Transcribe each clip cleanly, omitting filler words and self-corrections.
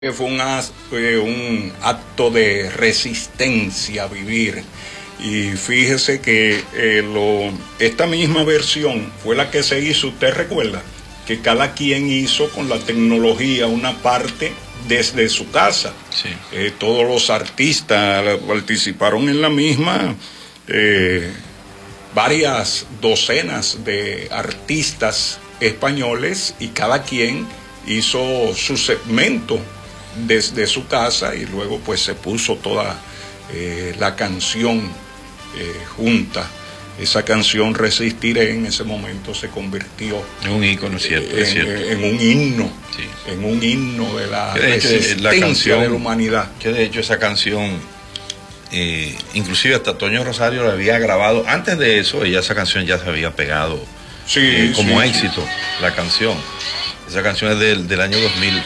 que fue un acto de resistencia a vivir. Y fíjese que esta misma versión fue la que se hizo, usted recuerda, que cada quien hizo con la tecnología una parte desde su casa. Sí. Todos los artistas participaron en la misma, varias docenas de artistas españoles, y cada quien hizo su segmento desde su casa, y luego pues se puso toda la canción junta. Esa canción Resistiré en ese momento se convirtió en un ícono, cierto, en un himno, sí. En un himno de la resistencia canción, de la humanidad. Que de hecho esa canción, inclusive hasta Toño Rosario la había grabado. Antes de eso, esa canción ya se había pegado como éxito, la canción. Esa canción es del año 2000.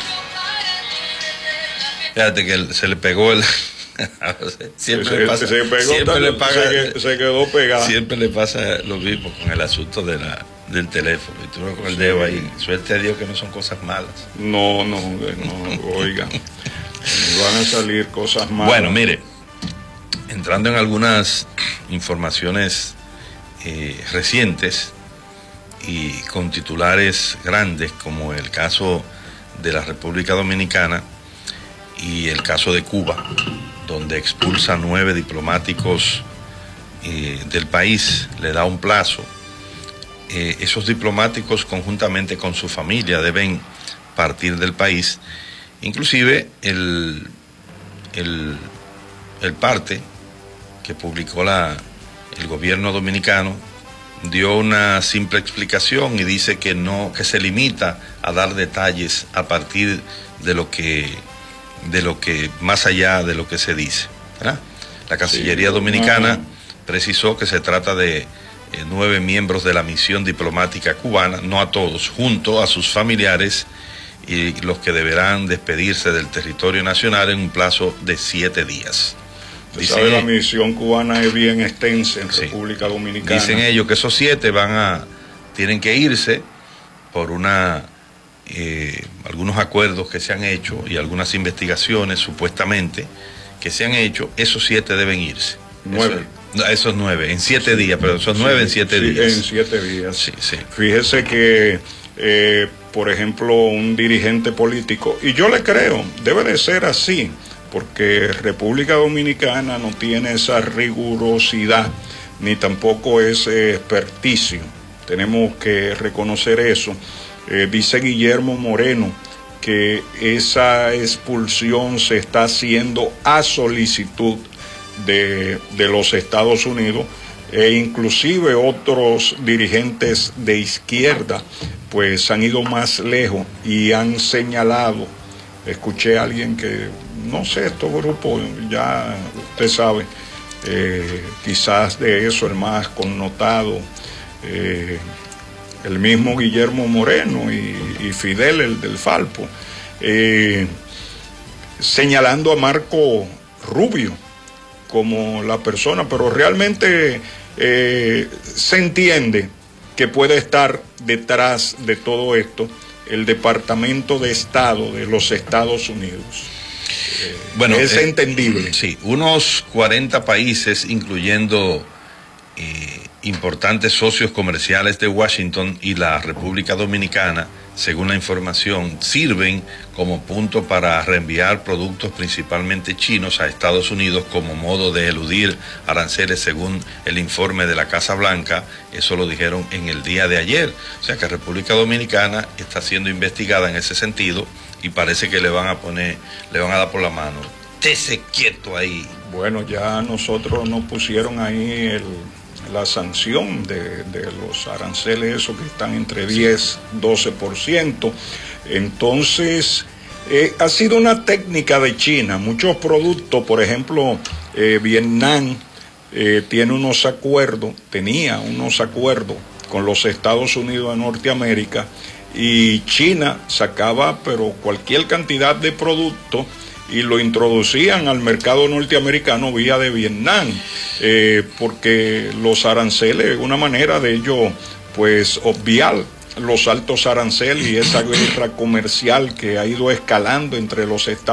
Fíjate que se le pegó el... siempre le pasa, se quedó pegado. Siempre le pasa lo mismo con el asunto del teléfono. Y tú con el dedo ahí. Suerte a Dios que no son cosas malas. No, oiga. Van a salir cosas malas. Bueno, mire, entrando en algunas informaciones recientes y con titulares grandes, como el caso de la República Dominicana y el caso de Cuba, donde expulsa 9 diplomáticos del país, le da un plazo. Esos diplomáticos, conjuntamente con su familia, deben partir del país. Inclusive el parte que publicó el gobierno dominicano dio una simple explicación y dice que se limita a dar detalles a partir de lo que más allá de lo que se dice, ¿verdad? La Cancillería dominicana precisó que se trata de 9 miembros de la misión diplomática cubana, no a todos, junto a sus familiares, y los que deberán despedirse del territorio nacional en un plazo de 7 días. Dicen, la misión cubana es bien extensa en República Dominicana. Dicen ellos que esos 7 tienen que irse por algunos acuerdos que se han hecho y algunas investigaciones supuestamente que se han hecho. Esos 7 deben irse. 9. Esos 9 en 7 días, pero esos 9 en 7 días. En 7 días. Sí. Fíjese que, por ejemplo, un dirigente político, y yo le creo, debe de ser así, porque República Dominicana no tiene esa rigurosidad, ni tampoco ese experticio. Tenemos que reconocer eso. Dice Guillermo Moreno que esa expulsión se está haciendo a solicitud de los Estados Unidos, e inclusive otros dirigentes de izquierda pues han ido más lejos y han señalado. Escuché a alguien que, no sé, estos grupos, ya usted sabe, quizás de eso el más connotado, el mismo Guillermo Moreno y Fidel, el del Falpo, señalando a Marco Rubio como la persona, pero realmente se entiende que puede estar detrás de todo esto el Departamento de Estado de los Estados Unidos. Bueno, es entendible. Sí, unos 40 países, incluyendo importantes socios comerciales de Washington y la República Dominicana, según la información, sirven como punto para reenviar productos principalmente chinos a Estados Unidos como modo de eludir aranceles, según el informe de la Casa Blanca. Eso lo dijeron en el día de ayer. O sea que República Dominicana está siendo investigada en ese sentido y parece que le van a dar por la mano. Estése quieto ahí. Bueno, ya nosotros nos pusieron ahí la sanción de los aranceles, esos que están entre 10 y 12%. Entonces, ha sido una técnica de China. Muchos productos, por ejemplo, Vietnam tenía unos acuerdos con los Estados Unidos de Norteamérica, y China sacaba pero cualquier cantidad de productos y lo introducían al mercado norteamericano vía de Vietnam, porque los aranceles es una manera de ellos pues obviar los altos aranceles y esa guerra comercial que ha ido escalando entre los Estados